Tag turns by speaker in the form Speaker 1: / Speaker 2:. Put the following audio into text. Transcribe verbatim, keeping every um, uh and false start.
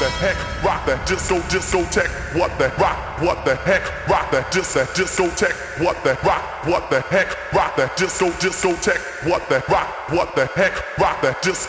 Speaker 1: the heck, rock that disco discotheque. What the rock, what the heck, rock that dis that discotheque. What the rock, what the heck, rock that disco discotheque. What the rock, what the heck, rock that dis